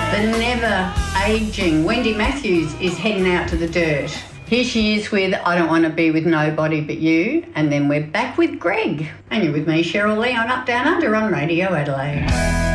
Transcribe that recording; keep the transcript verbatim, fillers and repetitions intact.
The never ageing Wendy Matthews is heading out to the dirt. Here she is with I Don't Want to Be With Nobody But You, and then we're back with Greg. And you're with me, Cheryl Lee, on Up Down Under on Radio Adelaide.